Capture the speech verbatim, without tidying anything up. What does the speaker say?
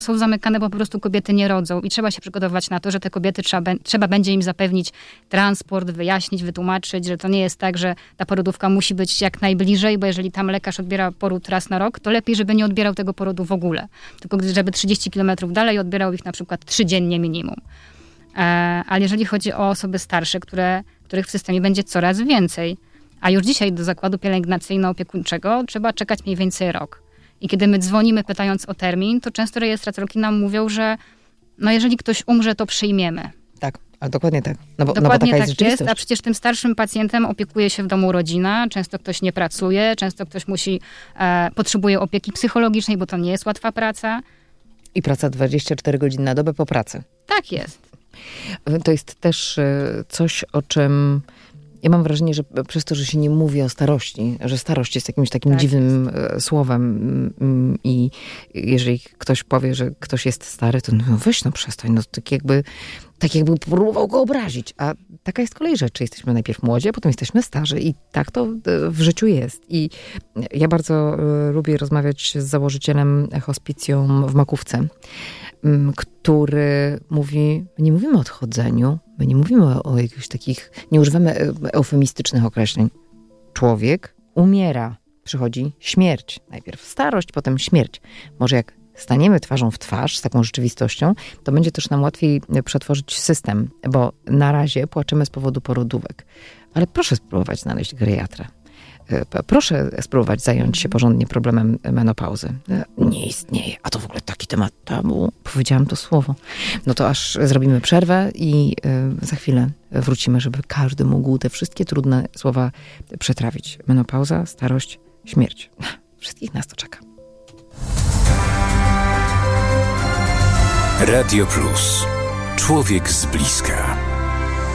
są zamykane, bo po prostu kobiety nie rodzą i trzeba się przygotować na to, że te kobiety trzeba, trzeba będzie im zapewnić transport, wyjaśnić, wytłumaczyć, że to nie jest tak, że ta porodówka musi być jak najbliżej, bo jeżeli tam lekarz odbiera poród raz na rok, to lepiej, żeby nie odbierał tego porodu w ogóle. Tylko żeby trzydzieści kilometrów dalej odbierał ich na przykład trzy dziennie minimum. E, ale jeżeli chodzi o osoby starsze, które, których w systemie będzie coraz więcej, a już dzisiaj do zakładu pielęgnacyjno-opiekuńczego trzeba czekać mniej więcej rok. I kiedy my dzwonimy pytając o termin, to często rejestratorki nam mówią, że no jeżeli ktoś umrze, to przyjmiemy. Tak, a dokładnie tak. No bo, dokładnie no bo taka tak jest rzeczywistość. jest, a przecież tym starszym pacjentem opiekuje się w domu rodzina, często ktoś nie pracuje, często ktoś musi, e, potrzebuje opieki psychologicznej, bo to nie jest łatwa praca. I praca dwadzieścia cztery godziny na dobę po pracy. Tak jest. To jest też coś, o czym ja mam wrażenie, że przez to, że się nie mówi o starości, że starość jest jakimś takim tak dziwnym jest. słowem i jeżeli ktoś powie, że ktoś jest stary, to no weź no przestań, no tak jakby, tak jakby próbował go obrazić. A taka jest kolej rzeczy. Jesteśmy najpierw młodzi, a potem jesteśmy starzy i tak to w życiu jest. I ja bardzo lubię rozmawiać z założycielem hospicjum w Makówce, który mówi, my nie mówimy o odchodzeniu, my nie mówimy o, o jakichś takich, nie używamy eufemistycznych określeń. Człowiek umiera, przychodzi śmierć. Najpierw starość, potem śmierć. Może jak staniemy twarzą w twarz z taką rzeczywistością, to będzie też nam łatwiej przetworzyć system, bo na razie płaczemy z powodu porodówek. Ale proszę spróbować znaleźć geriatrę. Proszę spróbować zająć się porządnie problemem menopauzy. Nie istnieje. A to w ogóle taki temat tabu. Powiedziałam to słowo. No to aż zrobimy przerwę i za chwilę wrócimy, żeby każdy mógł te wszystkie trudne słowa przetrawić. Menopauza, starość, śmierć. Wszystkich nas to czeka. Radio Plus. Człowiek z bliska.